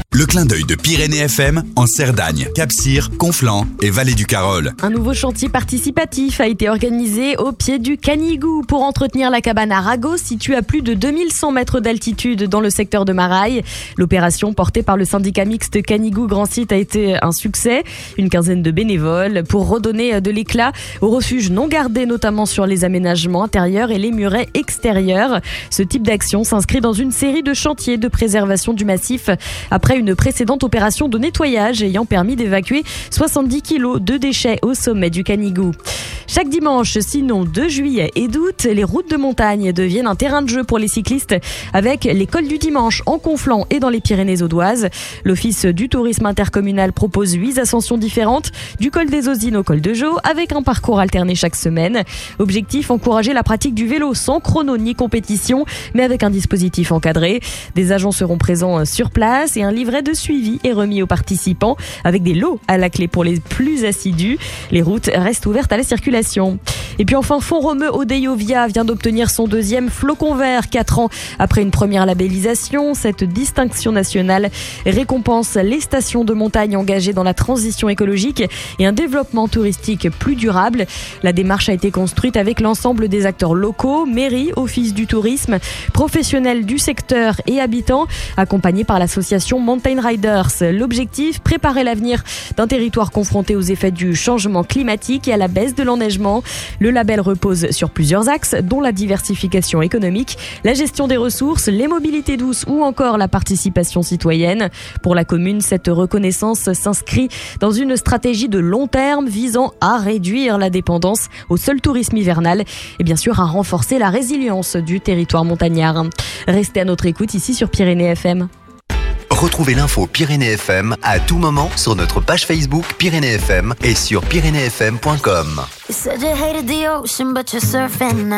Le clin d'œil de Pyrénées FM en Cerdagne, Cap-Cyr, Conflans et Vallée du Carol. Un nouveau chantier participatif a été organisé au pied du Canigou pour entretenir la cabane à ragots située à plus de 2100 mètres d'altitude dans le secteur de Maraille. L'opération portée par le syndicat mixte Canigou Grand Site a été un succès. Une quinzaine de bénévoles pour redonner de l'éclat au refuge non gardé, notamment sur les aménagements intérieurs et les murets extérieurs. Ce type d'action s'inscrit dans une série de chantiers de préservation du massif après une précédente opération de nettoyage ayant permis d'évacuer 70 kilos de déchets au sommet du Canigou. Chaque dimanche, sinon 2 juillet et d'août, les routes de montagne deviennent un terrain de jeu pour les cyclistes avec l'école du dimanche en Conflans et dans les Pyrénées audoises. L'Office du tourisme intercommunal propose 8 ascensions différentes du col des Osines au col de Jaux avec un parcours alterné chaque semaine. Objectif, encourager la pratique du vélo sans chrono ni compétition, mais avec un dispositif encadré. Des agents seront présents sur place et un livret de suivi est remis aux participants avec des lots à la clé pour les plus assidus. Les routes restent ouvertes à la circulation. Et puis enfin, Font-Romeu Odeillo-Via vient d'obtenir son 2e flocon vert 4 ans après une première labellisation. Cette distinction nationale récompense les stations de montagne engagées dans la transition écologique et un développement touristique plus durable. La démarche a été construite avec l'ensemble des acteurs locaux, mairie, office du tourisme, professionnels du secteur et habitants, accompagnés par l'association Mountain Riders. L'objectif, préparer l'avenir d'un territoire confronté aux effets du changement climatique et à la baisse de l'enneigement. Le label repose sur plusieurs axes, dont la diversification économique, la gestion des ressources, les mobilités douces ou encore la participation citoyenne. Pour la commune, cette reconnaissance s'inscrit dans une stratégie de long terme visant à réduire la dépendance au seul tourisme hivernal et bien sûr à renforcer la résilience du territoire montagnard. Restez à notre écoute ici sur Pyrénées FM. Retrouvez l'info Pyrénées FM à tout moment sur notre page Facebook Pyrénées FM et sur pyrénéesfm.com.